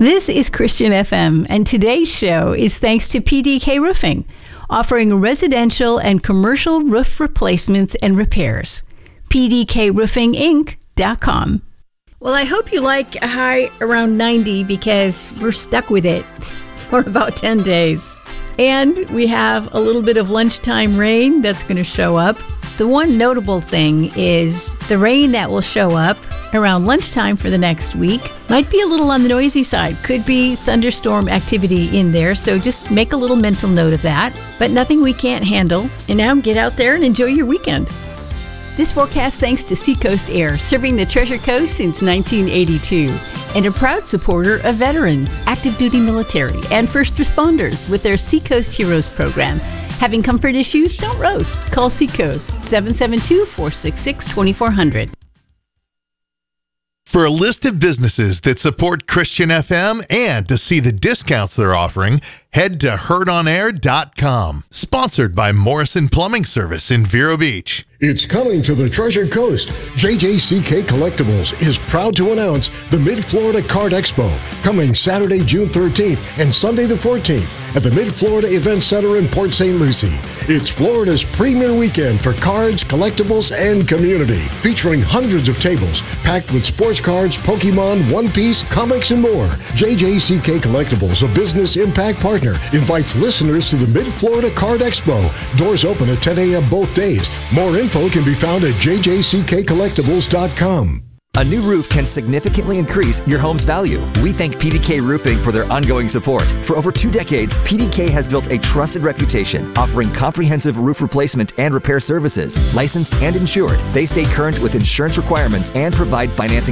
This is Christian FM, and today's show is thanks to PDK Roofing, offering residential and commercial roof replacements and repairs. PDKRoofingInc.com. Well, I hope you like a high around 90 because we're stuck with it for about 10 days. And we have a little bit of lunchtime rain that's going to show up. The one notable thing is the rain that will show up around lunchtime for the next week might be a little on the noisy side. Could be thunderstorm activity in there, so just make a little mental note of that. But nothing we can't handle. And now get out there and enjoy your weekend. This forecast thanks to Seacoast Air, serving the Treasure Coast since 1982, and a proud supporter of veterans, active duty military, and first responders with their Seacoast Heroes program. Having comfort issues? Don't roast. Call Seacoast 772-466-2400. For a list of businesses that support Christian FM and to see the discounts they're offering, head to heardonair.com. Sponsored by Morrison Plumbing Service in Vero Beach. It's coming to the Treasure Coast. JJCK Collectibles is proud to announce the Mid-Florida Card Expo coming Saturday, June 13th and Sunday the 14th at the Mid-Florida Event Center in Port St. Lucie. It's Florida's premier weekend for cards, collectibles, and community, featuring hundreds of tables packed with sports cards, Pokemon, One Piece, comics, and more. JJCK Collectibles, a business impact partner, invites listeners to the Mid-Florida Card Expo. Doors open at 10 a.m. both days. More info can be found at jjckcollectibles.com. A new roof can significantly increase your home's value. We thank PDK Roofing for their ongoing support. For over 2 decades, PDK has built a trusted reputation, offering comprehensive roof replacement and repair services. Licensed and insured, they stay current with insurance requirements and provide financing